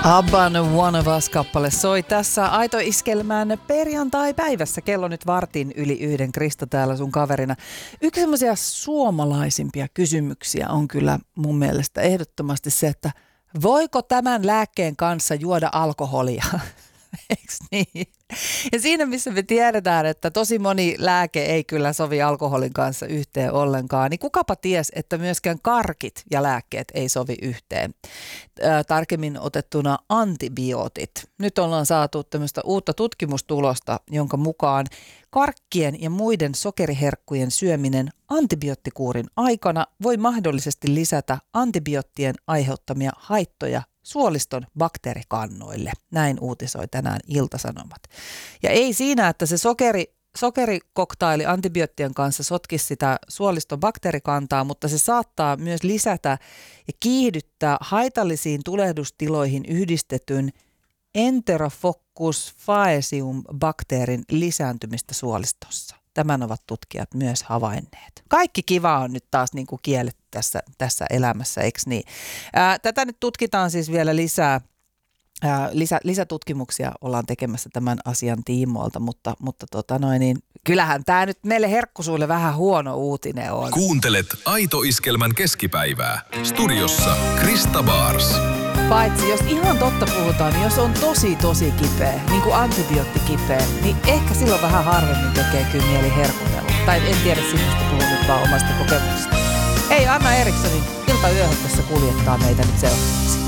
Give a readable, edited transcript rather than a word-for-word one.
Abban One of Us-kappale soi tässä Aito-iskelmään perjantai-päivässä. Kello nyt 1:15. Krista täällä sun kaverina. Yksi semmoisia suomalaisimpia kysymyksiä on kyllä mun mielestä ehdottomasti se, että voiko tämän lääkkeen kanssa juoda alkoholia? Eiks niin? Ja siinä missä me tiedetään, että tosi moni lääke ei kyllä sovi alkoholin kanssa yhteen ollenkaan, niin kukapa ties, että myöskään karkit ja lääkkeet ei sovi yhteen. Tarkemmin otettuna antibiootit. Nyt ollaan saatu tämmöistä uutta tutkimustulosta, jonka mukaan karkkien ja muiden sokeriherkkujen syöminen antibioottikuurin aikana voi mahdollisesti lisätä antibioottien aiheuttamia haittoja suoliston bakteerikannoille. Näin uutisoi tänään Ilta-Sanomat. Ja ei siinä, että se sokerikoktaili antibioottien kanssa sotkisi sitä suoliston bakteerikantaa, mutta se saattaa myös lisätä ja kiihdyttää haitallisiin tulehdustiloihin yhdistetyn Enterococcus faecium-bakteerin lisääntymistä suolistossa. Tämän ovat tutkijat myös havainneet. Kaikki kiva on nyt taas niin kuin kielletty tässä elämässä, eikö niin? Tätä nyt tutkitaan siis vielä lisää. Lisätutkimuksia ollaan tekemässä tämän asian tiimoilta, mutta kyllähän tämä nyt meille herkkusuille vähän huono uutinen on. Kuuntelet Aito-iskelmän keskipäivää. Studiossa Krista Bars. Paitsi jos ihan totta puhutaan, niin jos on tosi kipeä, niin kuin antibioottikipeä, niin ehkä silloin vähän harvemmin tekee kyllä mieli herkutella. Tai en tiedä, sinusta puhun nyt vaan omasta kokemuksesta. Ei, Anna Erikssonin Iltayöhön tässä kuljettaa meitä nyt seuraavaksi.